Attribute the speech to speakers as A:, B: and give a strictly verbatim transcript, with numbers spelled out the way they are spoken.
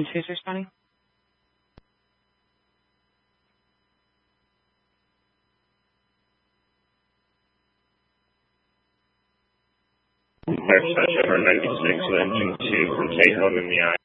A: Who's responding?
B: Fire Special for ninety-six, engine two from Cahill in the eye.